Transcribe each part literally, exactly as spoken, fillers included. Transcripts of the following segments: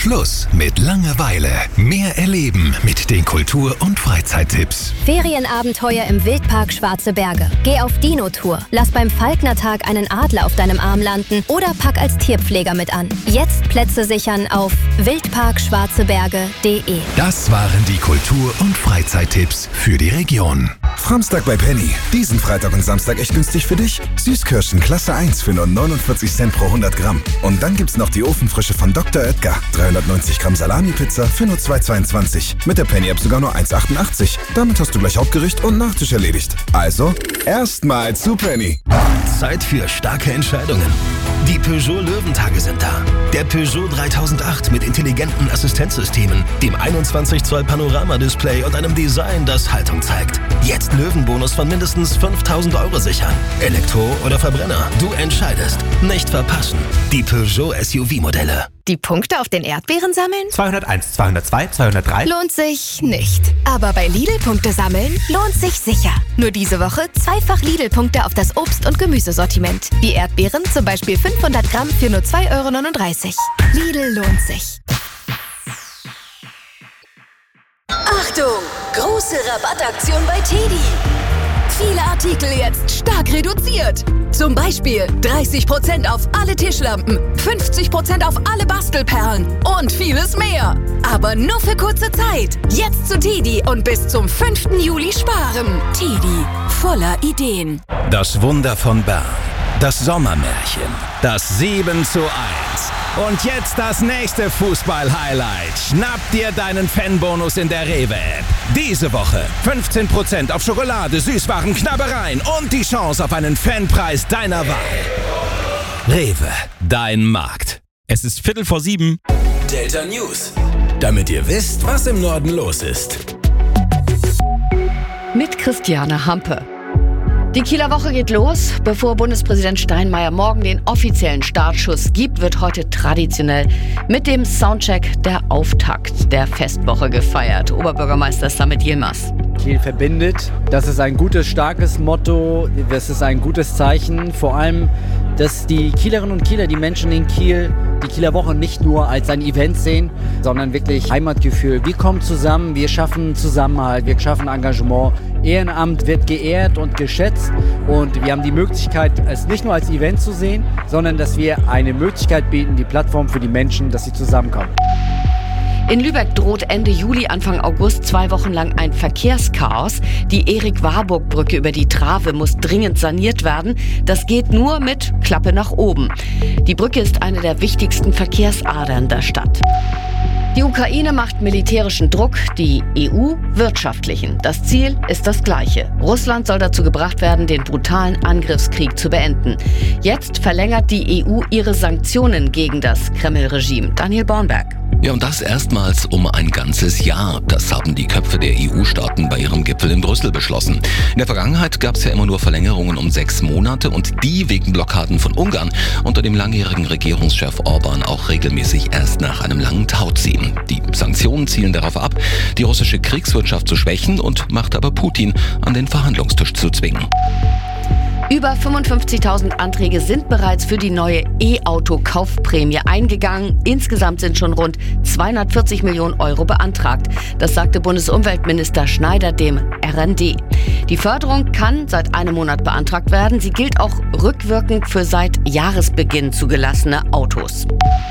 Schluss mit Langeweile. Mehr erleben mit den Kultur- und Freizeittipps. Ferienabenteuer im Wildpark Schwarze Berge. Geh auf Dino-Tour. Lass beim Falknertag einen Adler auf deinem Arm landen oder pack als Tierpfleger mit an. Jetzt Plätze sichern auf wildpark schwarze berge punkt de. Das waren die Kultur- und Freizeittipps für die Region. Samstag bei Penny. Diesen Freitag und Samstag echt günstig für dich. Süßkirschen Klasse eins für nur neunundvierzig Cent pro hundert Gramm. Und dann gibt's noch die Ofenfrische von Doktor Oetker. dreihundertneunzig Gramm Salami-Pizza für nur zwei zweiundzwanzig. Mit der Penny-App sogar nur eins achtundachtzig. Damit hast du gleich Hauptgericht und Nachtisch erledigt. Also, erstmal zu Penny. Zeit für starke Entscheidungen. Die Peugeot Löwentage sind da. Der Peugeot dreitausendacht mit intelligenten Assistenzsystemen, dem einundzwanzig Zoll Panorama-Display und einem Design, das Haltung zeigt. Jetzt Löwenbonus von mindestens fünftausend Euro sichern. Elektro oder Verbrenner, du entscheidest. Nicht verpassen. Die Peugeot S U V-Modelle. Die Punkte auf den Erdbeeren sammeln? zweihunderteins, zweihundertzwei, zweihundertdrei. Lohnt sich nicht. Aber bei Lidl-Punkte sammeln lohnt sich sicher. Nur diese Woche zweifach Lidl-Punkte auf das Obst- und Gemüsesortiment. Die Erdbeeren zum Beispiel fünfhundert Gramm für nur zwei Euro neununddreißig. Lidl lohnt sich. Achtung! Große Rabattaktion bei Teddy. Viele Artikel jetzt stark reduziert. Zum Beispiel dreißig Prozent auf alle Tischlampen, fünfzig Prozent auf alle Bastelperlen und vieles mehr. Aber nur für kurze Zeit. Jetzt zu Teddy und bis zum fünften Juli sparen. Teddy, voller Ideen. Das Wunder von Bern. Das Sommermärchen. Das sieben zu eins. Und jetzt das nächste Fußball-Highlight. Schnapp dir deinen Fanbonus in der Rewe-App. Diese Woche fünfzehn Prozent auf Schokolade, Süßwaren, Knabbereien und die Chance auf einen Fanpreis deiner Wahl. Rewe, dein Markt. Es ist Viertel vor sieben. Delta News. Damit ihr wisst, was im Norden los ist. Mit Christiane Hampe. Die Kieler Woche geht los. Bevor Bundespräsident Steinmeier morgen den offiziellen Startschuss gibt, wird heute traditionell mit dem Soundcheck der Auftakt der Festwoche gefeiert. Oberbürgermeister Samit Yilmaz. Kiel verbindet. Das ist ein gutes, starkes Motto. Das ist ein gutes Zeichen. Vor allem, dass die Kielerinnen und Kieler, die Menschen in Kiel, die Kieler Woche nicht nur als ein Event sehen, sondern wirklich Heimatgefühl. Wir kommen zusammen, wir schaffen Zusammenhalt, wir schaffen Engagement. Ehrenamt wird geehrt und geschätzt und wir haben die Möglichkeit, es nicht nur als Event zu sehen, sondern dass wir eine Möglichkeit bieten, die Plattform für die Menschen, dass sie zusammenkommen. In Lübeck droht Ende Juli, Anfang August zwei Wochen lang ein Verkehrschaos. Die Erik-Warburg-Brücke über die Trave muss dringend saniert werden. Das geht nur mit Klappe nach oben. Die Brücke ist eine der wichtigsten Verkehrsadern der Stadt. Die Ukraine macht militärischen Druck, die E U wirtschaftlichen. Das Ziel ist das gleiche. Russland soll dazu gebracht werden, den brutalen Angriffskrieg zu beenden. Jetzt verlängert die E U ihre Sanktionen gegen das Kreml-Regime. Daniel Bornberg. Ja, und das erstmals um ein ganzes Jahr. Das haben die Köpfe der E U-Staaten bei ihrem Gipfel in Brüssel beschlossen. In der Vergangenheit gab es ja immer nur Verlängerungen um sechs Monate und die wegen Blockaden von Ungarn unter dem langjährigen Regierungschef Orban auch regelmäßig erst nach einem langen Tauziehen. Die Sanktionen zielen darauf ab, die russische Kriegswirtschaft zu schwächen und macht aber Putin an den Verhandlungstisch zu zwingen. Über fünfundfünfzigtausend Anträge sind bereits für die neue E-Auto-Kaufprämie eingegangen. Insgesamt sind schon rund zweihundertvierzig Millionen Euro beantragt. Das sagte Bundesumweltminister Schneider dem R N D. Die Förderung kann seit einem Monat beantragt werden. Sie gilt auch rückwirkend für seit Jahresbeginn zugelassene Autos.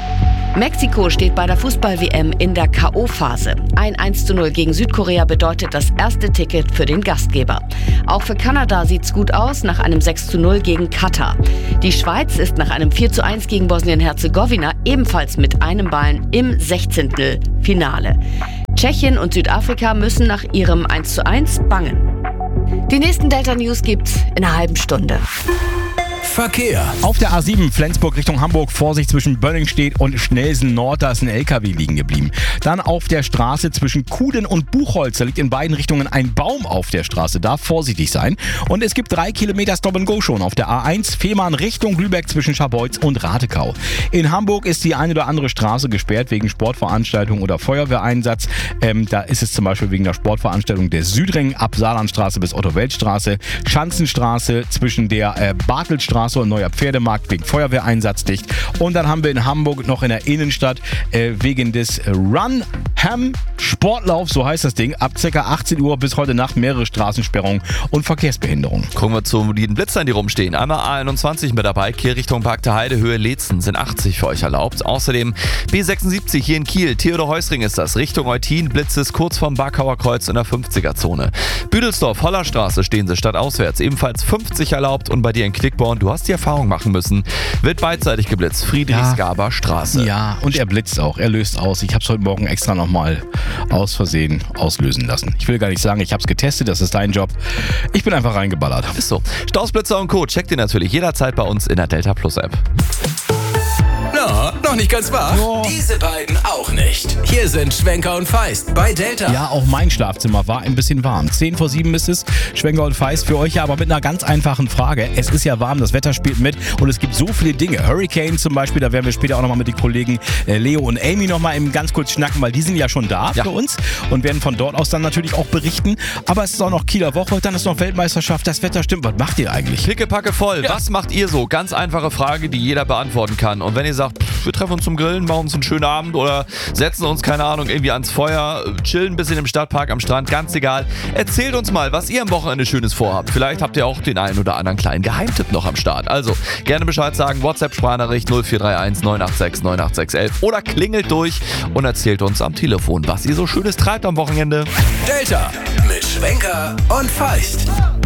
Mexiko steht bei der Fußball-W M in der K O-Phase. Ein eins zu null gegen Südkorea bedeutet das erste Ticket für den Gastgeber. Auch für Kanada sieht's gut aus nach einem sechs zu null gegen Katar. Die Schweiz ist nach einem vier zu eins gegen Bosnien-Herzegowina ebenfalls mit einem Ballen im Sechzehntelfinale. Tschechien und Südafrika müssen nach ihrem eins zu eins bangen. Die nächsten Delta News gibt's in einer halben Stunde. Verkehr. Auf der A sieben Flensburg Richtung Hamburg, Vorsicht zwischen Böllingstedt und Schnelsen Nord, da ist ein L K W liegen geblieben. Dann auf der Straße zwischen Kuden und Buchholz, da liegt in beiden Richtungen ein Baum auf der Straße, da vorsichtig sein. Und es gibt drei Kilometer Stop-and-Go schon auf der A eins, Fehmarn Richtung Lübeck zwischen Scharbeutz und Ratekau. In Hamburg ist die eine oder andere Straße gesperrt wegen Sportveranstaltung oder Feuerwehreinsatz. Ähm, da ist es zum Beispiel wegen der Sportveranstaltung der Südring ab Saarlandstraße bis Otto-Welt-Straße, Schanzenstraße zwischen der äh, Bartelstraße Straße und neuer Pferdemarkt wegen Feuerwehreinsatz dicht. Und dann haben wir in Hamburg noch in der Innenstadt äh, wegen des Run Ham Sportlauf, so heißt das Ding, ab ca. achtzehn Uhr bis heute Nacht mehrere Straßensperrungen und Verkehrsbehinderungen. Gucken wir zu den Blitzern, die rumstehen. Einmal A einundzwanzig mit dabei, Kiel Richtung Park der Heide, Höhe Leetzen sind achtzig für euch erlaubt. Außerdem B sechsundsiebzig hier in Kiel, Theodor Heusring ist das, Richtung Eutin, Blitz ist kurz vom Barkauer Kreuz in der fünfziger-Zone. Büdelsdorf, Hollerstraße stehen sie stadtauswärts, ebenfalls fünfzig erlaubt und bei dir in Quickborn, du hast die Erfahrung machen müssen, wird beidseitig geblitzt, Friedrichsgaber Straße. Ja, und er blitzt auch, er löst aus. Ich habe es heute Morgen extra nochmal aus Versehen auslösen lassen. Ich will gar nicht sagen, ich habe es getestet, das ist dein Job. Ich bin einfach reingeballert. Ist so. Stausblitzer und Co. checkt ihr natürlich jederzeit bei uns in der Delta Plus App. Na, noch nicht ganz wahr? Ja. Diese beiden auch nicht. Hier sind Schwenker und Feist bei Delta. Ja, auch mein Schlafzimmer war ein bisschen warm. zehn vor sieben ist es, Schwenker und Feist für euch ja, aber mit einer ganz einfachen Frage. Es ist ja warm, das Wetter spielt mit und es gibt so viele Dinge. Hurricane zum Beispiel, da werden wir später auch nochmal mit den Kollegen äh, Leo und Amy nochmal eben ganz kurz schnacken, weil die sind ja schon da ja. für uns und werden von dort aus dann natürlich auch berichten. Aber es ist auch noch Kieler Woche, dann ist noch Weltmeisterschaft, das Wetter stimmt. Was macht ihr eigentlich? Pickepacke voll. Ja. Was macht ihr so? Ganz einfache Frage, die jeder beantworten kann. Und wenn ihr sagt, pff, wir treffen uns zum Grillen, machen uns einen schönen Abend oder setzen uns, keine Ahnung, irgendwie ans Feuer, chillen ein bisschen im Stadtpark am Strand, ganz egal. Erzählt uns mal, was ihr am Wochenende Schönes vorhabt. Vielleicht habt ihr auch den einen oder anderen kleinen Geheimtipp noch am Start. Also, gerne Bescheid sagen, WhatsApp-Sprachnachricht null vier drei eins neun acht sechs neun acht sechs eins eins oder klingelt durch und erzählt uns am Telefon, was ihr so Schönes treibt am Wochenende. Delta mit Schwenker und Feist.